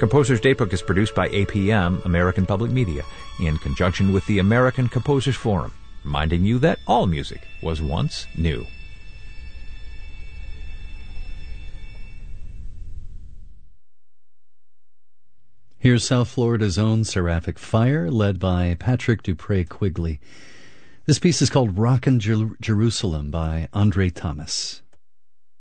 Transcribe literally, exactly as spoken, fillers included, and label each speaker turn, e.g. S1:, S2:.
S1: Composer's Datebook is produced by A P M, American Public Media, in conjunction with the American Composers Forum, reminding you that all music was once new.
S2: Here's South Florida's own Seraphic Fire, led by Patrick Dupree Quigley. This piece is called Rockin' Jer- Jerusalem by Andre Thomas.